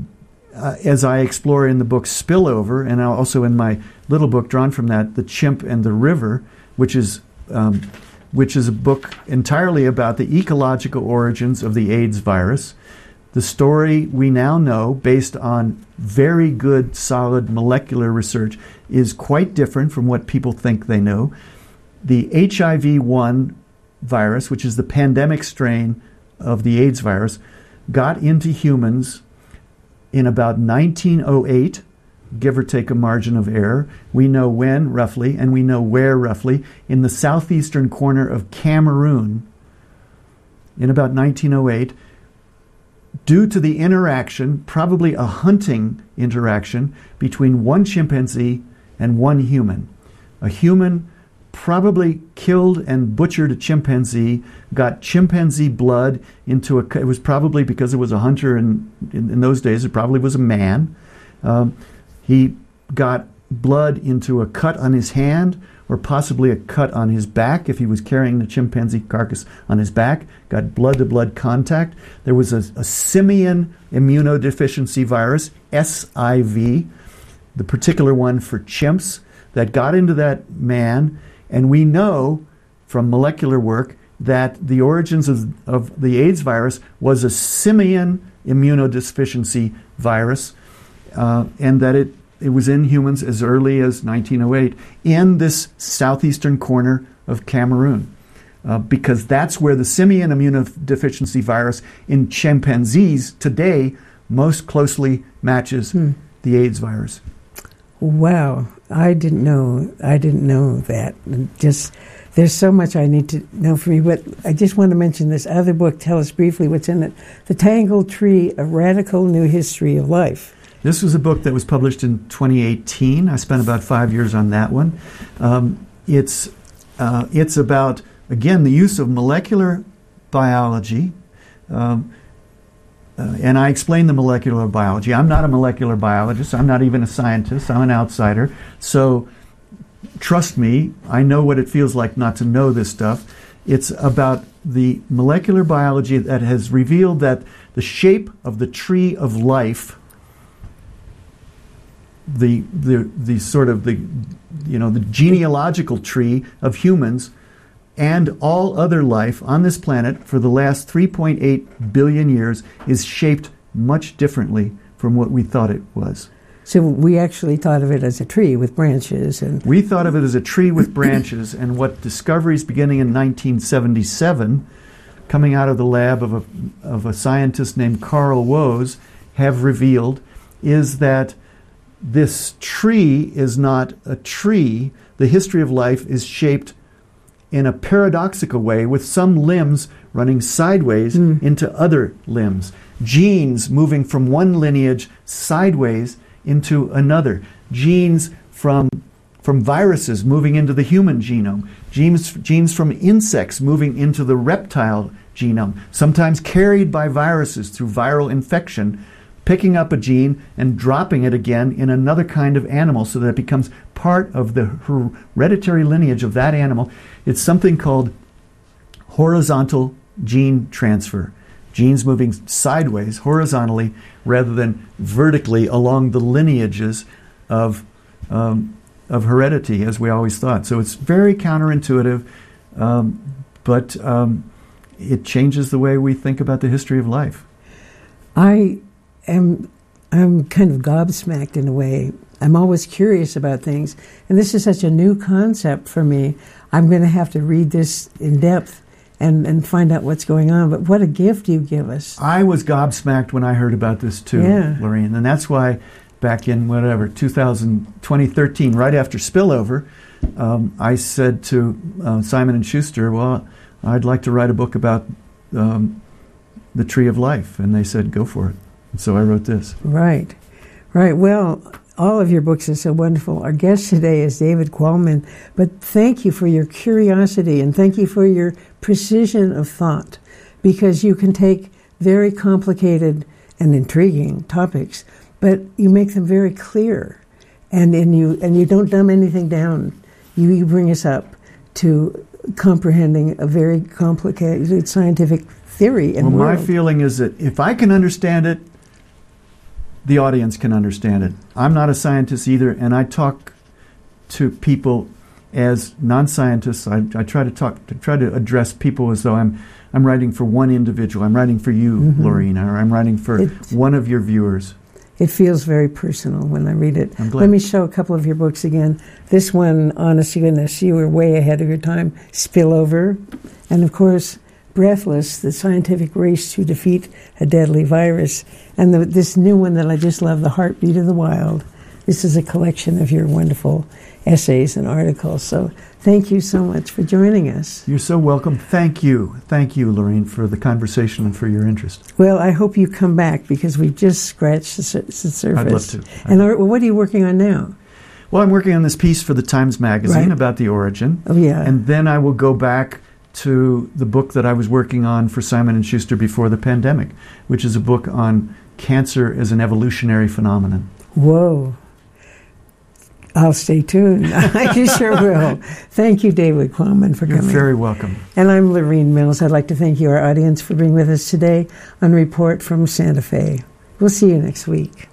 uh, as I explore in the book Spillover, and also in my little book drawn from that, The Chimp and the River, which is um, which is a book entirely about the ecological origins of the AIDS virus. The story we now know, based on very good, solid molecular research, is quite different from what people think they know. The H I V one virus, which is the pandemic strain of the AIDS virus, got into humans in about nineteen oh eight, give or take a margin of error. We know when, roughly, and we know where, roughly, in the southeastern corner of Cameroon in about nineteen oh eight, due to the interaction, probably a hunting interaction, between one chimpanzee and one human. A human probably killed and butchered a chimpanzee, got chimpanzee blood into a... It was probably because it was a hunter, and in, in those days it probably was a man. Um, he got blood into a cut on his hand or possibly a cut on his back if he was carrying the chimpanzee carcass on his back, got blood-to-blood contact. There was a, a simian immunodeficiency virus, S I V, the particular one for chimps, that got into that man, and we know from molecular work that the origins of, of the AIDS virus was a simian immunodeficiency virus, uh, and that it, it was in humans as early as nineteen oh eight in this southeastern corner of Cameroon, uh, because that's where the simian immunodeficiency virus in chimpanzees today most closely matches hmm. the AIDS virus. Wow, I didn't know. I didn't know that. Just there's so much I need to know from you. But I just want to mention this other book. Tell us briefly what's in it: The Tangled Tree: A Radical New History of Life. This was a book that was published in twenty eighteen. I spent about five years on that one. Um, it's uh, it's about, again, the use of molecular biology. Um, Uh, and I explain the molecular biology. I'm not a molecular biologist. I'm not even a scientist. I'm an outsider. So trust me, I know what it feels like not to know this stuff. It's about the molecular biology that has revealed that the shape of the tree of life, the the the sort of the you know the genealogical tree of humans and all other life on this planet for the last three point eight billion years is shaped much differently from what we thought it was. So we actually thought of it as a tree with branches. And we thought of it as a tree with branches, and what discoveries beginning in nineteen seventy-seven, coming out of the lab of a, of a scientist named Carl Woese, have revealed is that this tree is not a tree. The history of life is shaped in a paradoxical way, with some limbs running sideways mm. into other limbs. Genes moving from one lineage sideways into another. Genes from from viruses moving into the human genome. Genes, genes from insects moving into the reptile genome, sometimes carried by viruses through viral infection, picking up a gene and dropping it again in another kind of animal so that it becomes part of the hereditary lineage of that animal. It's something called horizontal gene transfer. Genes moving sideways, horizontally, rather than vertically along the lineages of, um, of heredity, as we always thought. So it's very counterintuitive, um, but um, it changes the way we think about the history of life. I am I'm kind of gobsmacked in a way. I'm always curious about things, and this is such a new concept for me. I'm going to have to read this in depth and, and find out what's going on. But what a gift you give us. I was gobsmacked when I heard about this too, yeah. Lorraine, and that's why back in whatever two thousand, twenty thirteen, right after Spillover, um, I said to uh, Simon and Schuster, well, I'd like to write a book about um, the Tree of Life, and they said, go for it. And so I wrote this. Right, right. Well, all of your books are so wonderful. Our guest today is David Qualman, but thank you for your curiosity and thank you for your precision of thought, because you can take very complicated and intriguing topics, but you make them very clear, and, and you and you don't dumb anything down. You, you bring us up to comprehending a very complicated scientific theory and well, world. My feeling is that if I can understand it, the audience can understand it. I'm not a scientist either, and I talk to people as non-scientists. I, I try to talk, to try to address people as though I'm, I'm writing for one individual. I'm writing for you, mm-hmm. Lorena, or I'm writing for it, one of your viewers. It feels very personal when I read it. I'm glad. Let me show a couple of your books again. This one, honest to goodness, you were way ahead of your time. Spillover, and of course, Breathless, the scientific race to defeat a deadly virus. And the, this new one that I just love, The Heartbeat of the Wild. This is a collection of your wonderful essays and articles. So thank you so much for joining us. You're so welcome. Thank you. Thank you, Lorraine, for the conversation and for your interest. Well, I hope you come back, because we've just scratched the, sur- the surface. I'd love to. I'd and love. What are you working on now? Well, I'm working on this piece for the Times Magazine right. about the origin. Oh, yeah. And then I will go back to the book that I was working on for Simon and Schuster before the pandemic, which is a book on cancer as an evolutionary phenomenon. Whoa. I'll stay tuned. I sure will. Thank you, David Quammen, for You're coming. You're very welcome. And I'm Lorene Mills. I'd like to thank you, our audience, for being with us today on Report from Santa Fe. We'll see you next week.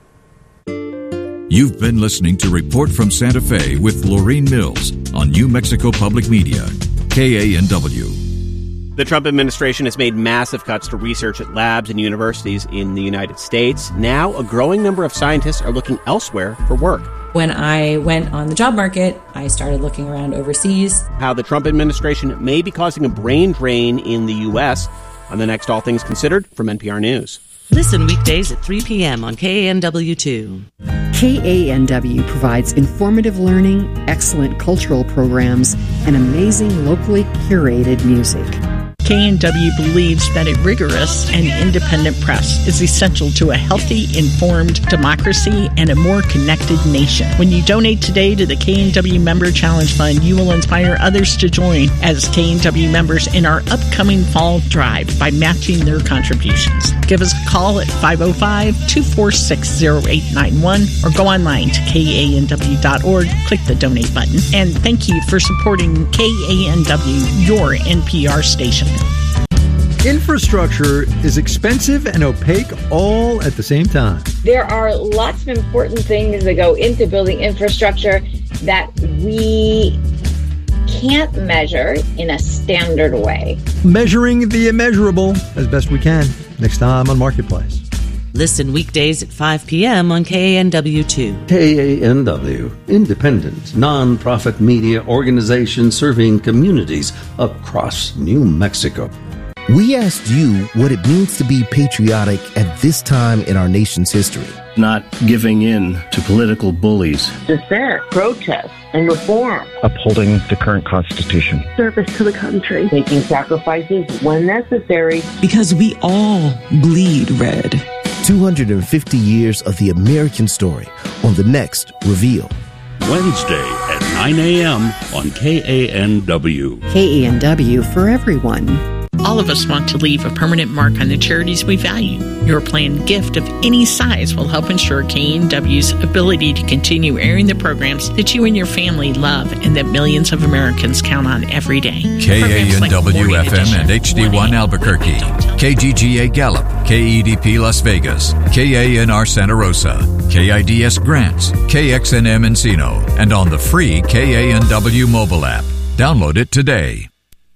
You've been listening to Report from Santa Fe with Lorene Mills on New Mexico Public Media, K A N W. The Trump administration has made massive cuts to research at labs and universities in the United States. Now, a growing number of scientists are looking elsewhere for work. When I went on the job market, I started looking around overseas. How the Trump administration may be causing a brain drain in the U S on the next All Things Considered from N P R News. Listen weekdays at three p.m. on K A N W two. K A N W provides informative learning, excellent cultural programs, and amazing locally curated music. K N W believes that a rigorous and independent press is essential to a healthy, informed democracy and a more connected nation. When you donate today to the K N W Member Challenge Fund, you will inspire others to join as K N W members in our upcoming fall drive by matching their contributions. Give us a call at five oh five, two four six, oh eight nine one or go online to K A N W dot org, click the donate button. And thank you for supporting K A N W, your N P R station. Infrastructure is expensive and opaque all at the same time. There are lots of important things that go into building infrastructure that we can't measure in a standard way. Measuring the immeasurable as best we can. Next time on Marketplace. Listen weekdays at five p.m. on K A N W two. K A N W, independent, non-profit media organization serving communities across New Mexico. We asked you what it means to be patriotic at this time in our nation's history. Not giving in to political bullies. Dissent, protest, and reform. Upholding the current Constitution. Service to the country. Making sacrifices when necessary. Because we all bleed red. two hundred fifty years of the American story on the next Reveal. Wednesday at nine a.m. on K A N W. K A N W for everyone. All of us want to leave a permanent mark on the charities we value. Your planned gift of any size will help ensure K A N W's ability to continue airing the programs that you and your family love and that millions of Americans count on every day. K A N W F M and H D one Albuquerque, K G G A Gallup, K E D P Las Vegas, K A N R Santa Rosa, K I D S Grants, K X N M Encino, and on the free K A N W mobile app. Download it today.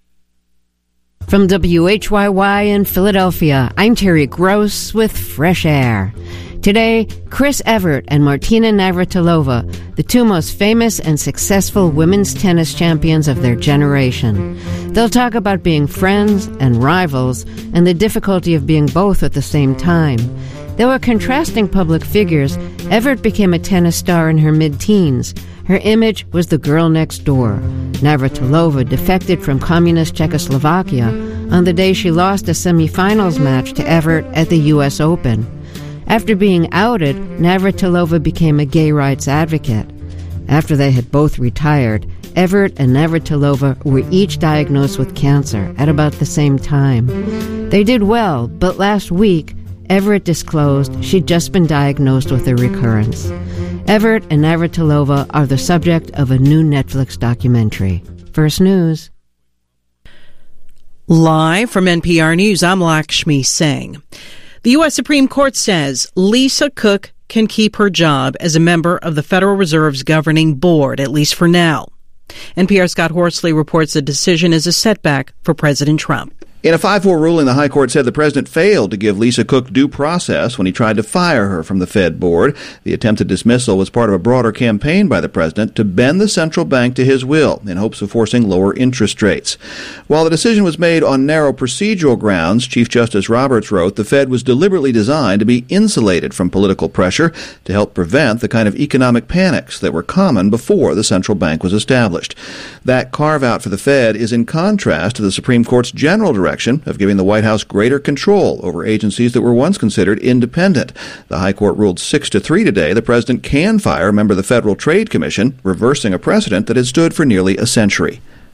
From W H Y Y in Philadelphia, I'm Terry Gross with Fresh Air. Today, Chris Evert and Martina Navratilova, the two most famous and successful women's tennis champions of their generation. They'll talk about being friends and rivals and the difficulty of being both at the same time. They were contrasting public figures. Evert became a tennis star in her mid-teens. Her image was the girl next door. Navratilova defected from communist Czechoslovakia on the day she lost a semifinals match to Evert at the U S Open. After being outed, Navratilova became a gay rights advocate. After they had both retired, Evert and Navratilova were each diagnosed with cancer at about the same time. They did well, but last week, Evert disclosed she'd just been diagnosed with a recurrence. Evert and Navratilova are the subject of a new Netflix documentary. First News. Live from N P R News, I'm Lakshmi Singh. The U S Supreme Court says Lisa Cook can keep her job as a member of the Federal Reserve's governing board, at least for now. N P R's Scott Horsley reports the decision is a setback for President Trump. In a five four ruling, the High Court said the president failed to give Lisa Cook due process when he tried to fire her from the Fed board. The attempted dismissal was part of a broader campaign by the president to bend the central bank to his will in hopes of forcing lower interest rates. While the decision was made on narrow procedural grounds, Chief Justice Roberts wrote the Fed was deliberately designed to be insulated from political pressure to help prevent the kind of economic panics that were common before the central bank was established. That carve-out for the Fed is in contrast to the Supreme Court's general direction of giving the White House greater control over agencies that were once considered independent. The High Court ruled six to three today the president can fire a member of the Federal Trade Commission, reversing a precedent that has stood for nearly a century.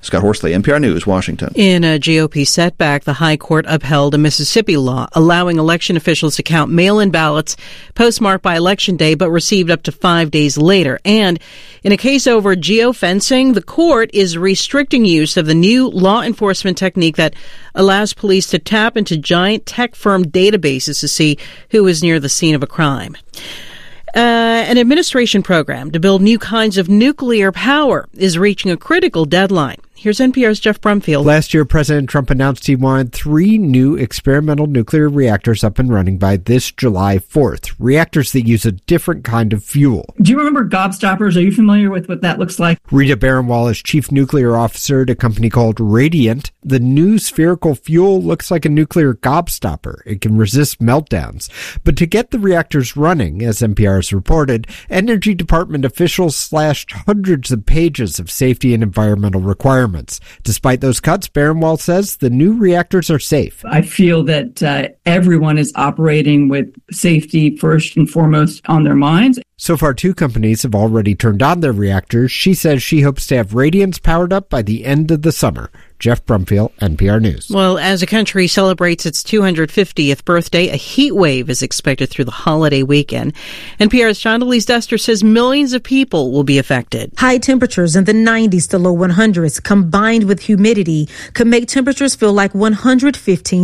Scott Horsley, N P R News, Washington. In a G O P setback, the High Court upheld a Mississippi law allowing election officials to count mail-in ballots postmarked by Election Day but received up to five days later. And in a case over geofencing, the court is restricting use of the new law enforcement technique that allows police to tap into giant tech firm databases to see who is near the scene of a crime. Uh, an administration program to build new kinds of nuclear power is reaching a critical deadline. Here's N P R's Jeff Brumfield. Last year, President Trump announced he wanted three new experimental nuclear reactors up and running by this July fourth. Reactors that use a different kind of fuel. Do you remember gobstoppers? Are you familiar with what that looks like? Rita Baranwal is chief nuclear officer at a company called Radiant. The new spherical fuel looks like a nuclear gobstopper. It can resist meltdowns. But to get the reactors running, as N P R has reported, Energy Department officials slashed hundreds of pages of safety and environmental requirements. Despite those cuts, Baranwal says the new reactors are safe. I feel that uh, everyone is operating with safety first and foremost on their minds. So far, two companies have already turned on their reactors. She says she hopes to have Radiance powered up by the end of the summer. Jeff Brumfield, N P R News. Well, as the country celebrates its two hundred fiftieth birthday, a heat wave is expected through the holiday weekend. N P R's Shondelise Duster says millions of people will be affected. High temperatures in the nineties to low hundreds combined with humidity could make temperatures feel like one hundred fifteen